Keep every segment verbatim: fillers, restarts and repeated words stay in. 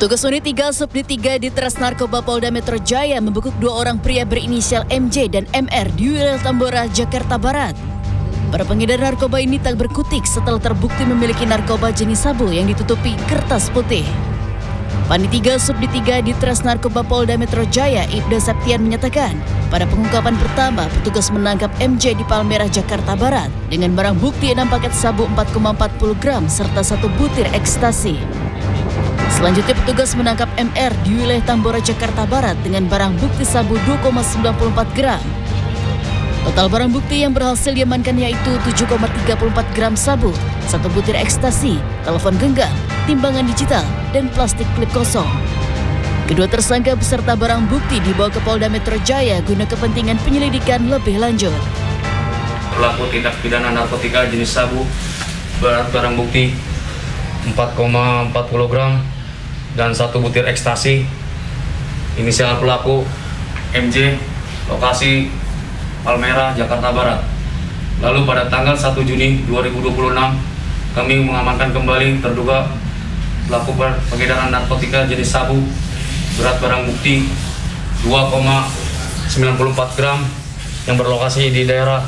Petugas unit tiga Subdit tiga di Tres Narkoba Polda Metro Jaya membekuk dua orang pria berinisial M J dan M R di wilayah Tambora, Jakarta Barat. Para pengedar narkoba ini tak berkutik setelah terbukti memiliki narkoba jenis sabu yang ditutupi kertas putih. Panitia Subdit tiga di Tres Narkoba Polda Metro Jaya, Ibda Septian menyatakan, pada pengungkapan pertama, petugas menangkap M J di Palmerah, Jakarta Barat dengan barang bukti enam paket sabu empat koma empat puluh gram serta satu butir ekstasi. Selanjutnya petugas menangkap M R di wilayah Tambora, Jakarta Barat dengan barang bukti sabu dua koma sembilan empat gram. Total barang bukti yang berhasil diamankan yaitu tujuh koma tiga empat gram sabu, satu butir ekstasi, telepon genggam, timbangan digital, dan plastik klip kosong. Kedua tersangka beserta barang bukti dibawa ke Polda Metro Jaya guna kepentingan penyelidikan lebih lanjut. Pelaku tindak pidana narkotika jenis sabu, berat barang bukti empat koma empat puluh gram dan satu butir ekstasi. Inisial pelaku M J, lokasi Palmerah, Jakarta Barat. Lalu pada tanggal satu Juni dua ribu dua puluh enam kami mengamankan kembali terduga pelaku pengedaran narkotika jenis sabu, berat barang bukti dua koma sembilan empat gram yang berlokasi di daerah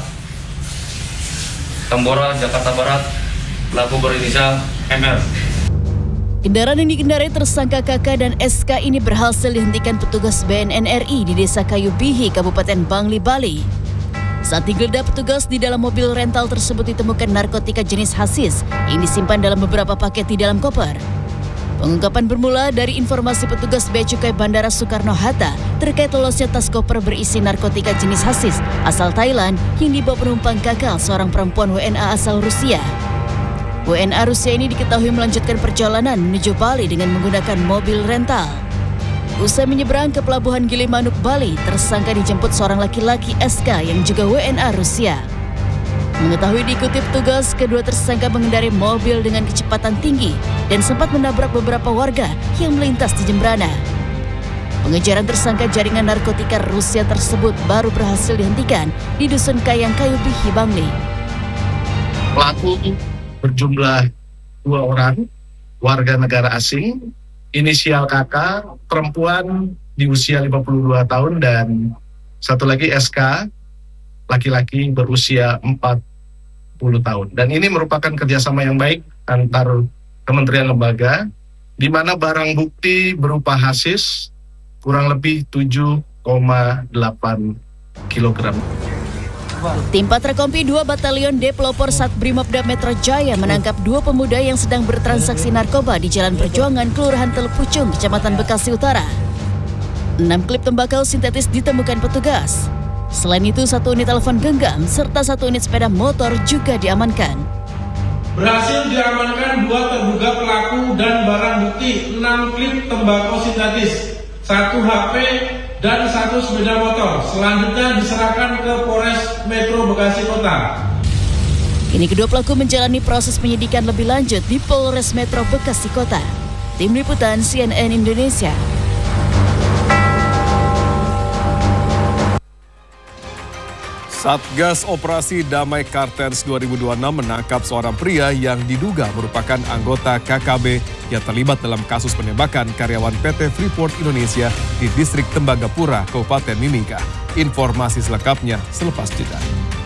Tambora, Jakarta Barat. Pelaku berinisial M R. Kendaraan yang dikendarai tersangka K K dan S K ini berhasil dihentikan petugas B N N R I di Desa Kayu Bihi, Kabupaten Bangli, Bali. Saat digeledah petugas, di dalam mobil rental tersebut ditemukan narkotika jenis hasis yang disimpan dalam beberapa paket di dalam koper. Pengungkapan bermula dari informasi petugas Bea Cukai Bandara Soekarno-Hatta terkait lolosnya tas koper berisi narkotika jenis hasis asal Thailand yang dibawa penumpang K K, seorang perempuan W N A asal Rusia. W N A Rusia ini diketahui melanjutkan perjalanan menuju Bali dengan menggunakan mobil rental. Usai menyeberang ke Pelabuhan Gilimanuk, Bali, tersangka dijemput seorang laki-laki S K yang juga W N A Rusia. Mengetahui diikuti petugas, kedua tersangka mengendarai mobil dengan kecepatan tinggi dan sempat menabrak beberapa warga yang melintas di Jembrana. Pengejaran tersangka jaringan narkotika Rusia tersebut baru berhasil dihentikan di Dusun Kayang, Kayu Bihi, Bangli. Pelaku berjumlah dua orang, warga negara asing, inisial K K, perempuan di usia lima puluh dua tahun, dan satu lagi S K, laki-laki berusia empat puluh tahun. Dan ini merupakan kerjasama yang baik antar kementerian lembaga, di mana barang bukti berupa hasis kurang lebih tujuh koma delapan kilogram. Tim Patrakompi dua Batalion D Pelopor Satbrimopda Metro Jaya menangkap dua pemuda yang sedang bertransaksi narkoba di Jalan Perjuangan, Kelurahan Telepucung, Kecamatan Bekasi Utara. Enam klip tembakau sintetis ditemukan petugas. Selain itu, satu unit telepon genggam serta satu unit sepeda motor juga diamankan. Berhasil diamankan dua terduga pelaku dan barang bukti enam klip tembakau sintetis, satu H P, dan satu sepeda motor. Selanjutnya diserahkan ke Polres Metro Bekasi Kota. Kini kedua pelaku menjalani proses penyidikan lebih lanjut di Polres Metro Bekasi Kota. Tim Liputan C N N Indonesia. Satgas Operasi Damai Kartens dua ribu dua puluh enam menangkap seorang pria yang diduga merupakan anggota K K B yang terlibat dalam kasus penembakan karyawan P T Freeport Indonesia di distrik Tembagapura, Kabupaten Mimika. Informasi selengkapnya selepas jeda.